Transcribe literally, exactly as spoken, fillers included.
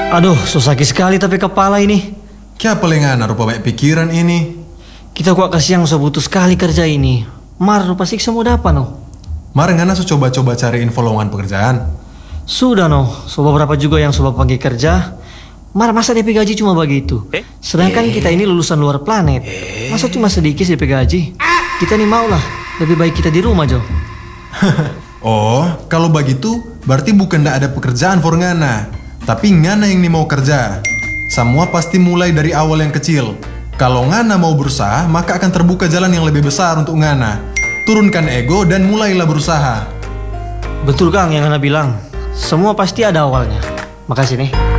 Aduh, susah sekali tapi kepala ini. Kya pelengana rupa banyak pikiran ini. Kita kuat kasihan so butuh sekali kerja ini. Mar rupa siksa mau dapat no. Mar ngana so coba-coba cari info lowongan pekerjaan. Sudah no, so beberapa juga yang sobat panggil kerja. Mar masa D P gaji cuma begitu. Sedangkan kita ini lulusan luar planet. Masa cuma sedikit D P gaji. Kita nih mau lah, lebih baik kita di rumah Jo. Oh, kalau begitu berarti bukan ndak ada pekerjaan for ngana, tapi ngana yang nih mau kerja. Semua pasti mulai dari awal yang kecil. Kalau ngana mau berusaha, maka akan terbuka jalan yang lebih besar untuk ngana. Turunkan ego dan mulailah berusaha. Betul Kang yang Anda bilang. Semua pasti ada awalnya. Makasih nih.